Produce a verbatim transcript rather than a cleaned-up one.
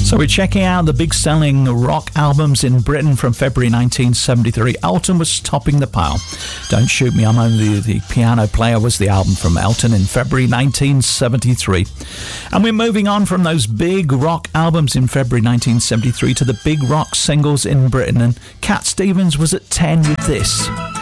So we're checking out the big selling rock albums in Britain from February nineteen seventy-three. Elton was topping the pile. Don't Shoot Me, I'm Only the Piano Player was the album from Elton in February nineteen seventy-three. And we're moving on from those big rock albums in February nineteen seventy-three to the big rock singles in Britain. And Cat Stevens was at ten with this.